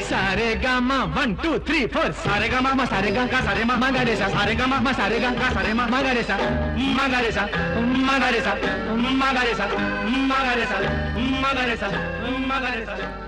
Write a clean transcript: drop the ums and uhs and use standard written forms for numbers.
सारे गामा 1 2 3 4 सारे गामा मा सारे गा का सारे मा गा रे सा सारे गामा मा सारे गा का सारे मा गा रे सा मा गा रे सा मा गा रे सा मा गा रे सा मा गा रे सा मा गा रे सा मा गा रे सा